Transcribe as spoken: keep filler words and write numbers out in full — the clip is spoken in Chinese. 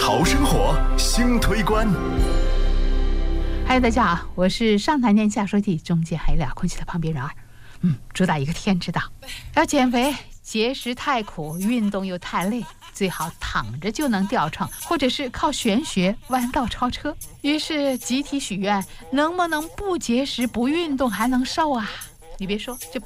好生活新推关。 嗨，大家好，我是上台念下说题中间还有俩空气的旁边人儿。嗯，主打一个天之道，要减肥，节食太苦，运动又太累，最好躺着就能掉秤，或者是靠玄学弯道超车。于是集体许愿，能不能不节食不运动还能瘦啊？你别说，这不